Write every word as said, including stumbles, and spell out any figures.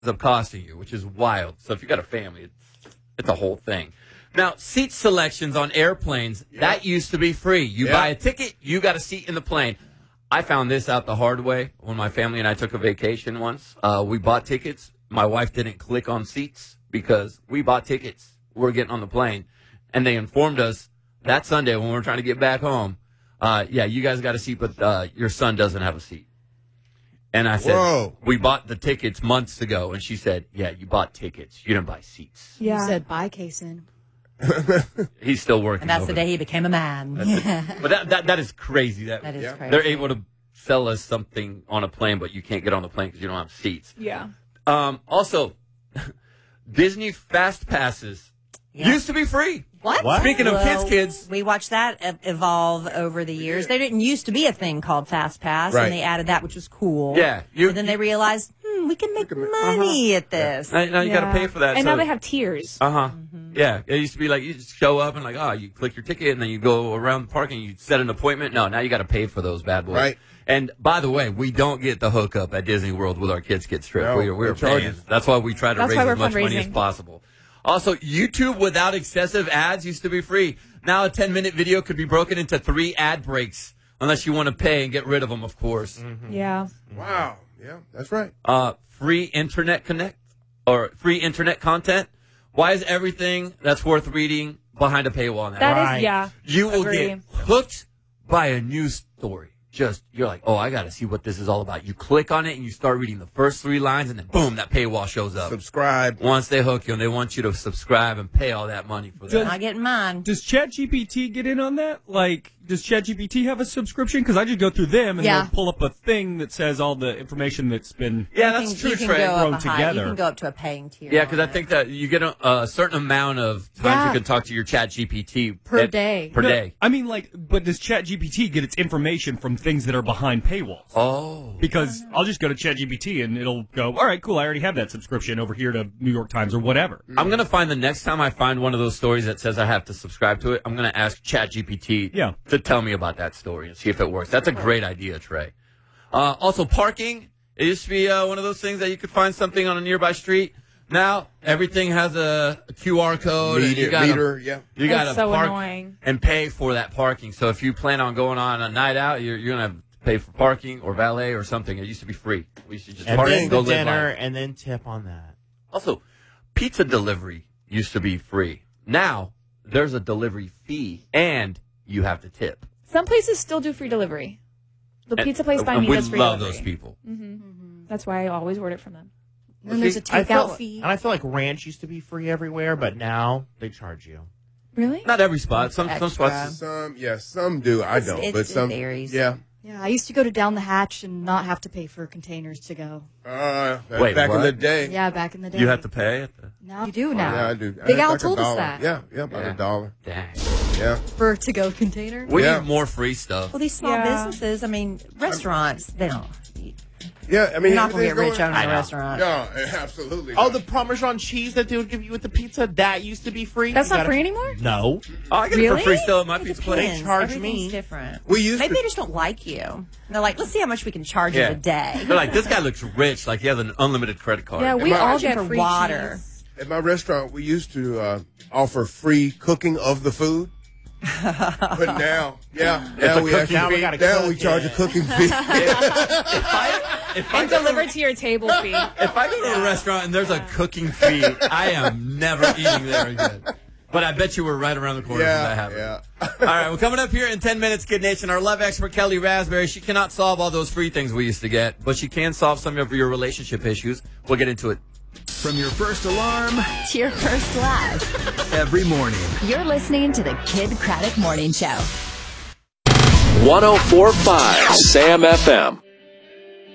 up costing you, which is wild. So if you got a family, it's, it's a whole thing. Now, seat selections on airplanes, yeah. that used to be free. You yeah. buy a ticket, you got a seat in the plane. I found this out the hard way when my family and I took a vacation once. Uh, we bought tickets. My wife didn't click on seats because we bought tickets. We're getting on the plane. And they informed us that Sunday when we were trying to get back home, uh, yeah, you guys got a seat, but uh, your son doesn't have a seat. And I said, Whoa. we bought the tickets months ago. And she said, yeah, you bought tickets. You didn't buy seats. Yeah. You said, bye, Kason. He's still working. And that's the day he became a man. But that, that that is crazy. That, that is yeah. crazy. They're able to sell us something on a plane, but you can't get on the plane because you don't have seats. Yeah. Um, also, Disney Fast Passes yeah. used to be free. What? what? Speaking well, of kids, kids. We watched that evolve over the years. There didn't used to be a thing called Fast Pass, right. and they added that, which was cool. Yeah. You, and then they realized, hmm, we can make money uh-huh. at this. Now, now you yeah. got to pay for that. And so. now they have tiers. Uh-huh. Mm-hmm. Yeah. It used to be like you just show up and like, oh, you click your ticket and then you go around the park and you set an appointment. No, now you got to pay for those bad boys. Right. And by the way, we don't get the hookup at Disney World with our kids get stripped. No, we're we're paying. That's why we try to That's raise as much fundraising. money as possible. Also, YouTube without excessive ads used to be free. Now a ten-minute video could be broken into three ad breaks unless you want to pay and get rid of them, of course. Mm-hmm. Yeah. Wow. Yeah, that's right. Uh, free internet connect or free internet content. Why is everything that's worth reading behind a paywall now? That right. is, yeah. You will Agree. get hooked by a news story. Just, you're like, oh, I got to see what this is all about. You click on it and you start reading the first three lines and then boom, that paywall shows up. Subscribe. Once they hook you and they want you to subscribe and pay all that money for that. Does, not getting mine. Does ChatGPT get in on that? Like, does ChatGPT have a subscription? Because I just go through them and yeah. they'll pull up a thing that says all the information that's been yeah, that's can, true, you can Trey. Go thrown up high, together. You can go up to a paying tier. Yeah, because I think that you get a, a certain amount of times yeah. you can talk to your ChatGPT per at, day. Per no, day. I mean, like, but does ChatGPT get its information from things that are behind paywalls? Oh. Because I'll just go to ChatGPT and it'll go, all right, cool, I already have that subscription over here to New York Times or whatever. I'm going to find the next time I find one of those stories that says I have to subscribe to it, I'm going to ask ChatGPT yeah. to tell me about that story and see if it works. That's a great idea, Trey. Uh, also, parking. It used to be uh, one of those things that you could find something on a nearby street. Now, everything has a, a Q R code. Meter, and you gotta, meter, yeah. You got to so park annoying. and pay for that parking. So if you plan on going on a night out, you're, you're going to have to pay for parking or valet or something. It used to be free. We should just and park then and go the live dinner life. and then tip on that. Also, pizza delivery used to be free. Now, there's a delivery fee, and you have to tip. Some places still do free delivery. The And- pizza place by and me we does free love delivery. those people. Mm-hmm. Mm-hmm. That's why I always order from them. And there's a I feel, takeout fee. and I feel like ranch used to be free everywhere, but now they charge you. Really? Not every spot. Some some Extra. spots. Some, yeah, some do. I It's- don't, it's- but it some varies. Yeah. Yeah, I used to go to Down the Hatch and not have to pay for containers to go. Uh, Wait, back what? in the day. Yeah, back in the day. You have to pay at the Now you do now. Yeah, I do. Big I- Al like a told us dollar. that. Yeah, yeah, about Yeah. a dollar. Dang. Yeah. For to-go container. We Yeah. need more free stuff. Well, these small Yeah. businesses, I mean, restaurants, they don't. Yeah, I mean, You're not going to get everything's rich owning I a know. restaurant. No, absolutely. Oh, not. the Parmesan cheese that they would give you with the pizza, that used to be free? That's You not gotta- free anymore? No. Oh, I get it Really? for free still at my It pizza depends. place. They charge Everything's me. different. We used Maybe to- they just don't like you. And they're like, let's see how much we can charge Yeah. you today. They're like, this guy looks rich. Like he has an unlimited credit card. Yeah, we Am I- all Charging get for free water. cheese. At my restaurant, we used to uh, offer free cooking of the food. But now, yeah, now a we cooking actually fee. Now we gotta now cook we charge it. a cooking fee. if I, if I And go to- delivered to your table fee. If I go to a restaurant and there's a cooking fee, I am never eating there again. But I bet you we're right around the corner from that yeah, happening. yeah. All right, well, coming up here in ten minutes, Kid Nation, our love expert, Kelly Raspberry. She cannot solve all those free things we used to get, but she can solve some of your relationship issues. We'll get into it. From your first alarm To your first laugh. every morning. You're listening to the Kid Craddock Morning Show. one oh four point five Sam F M.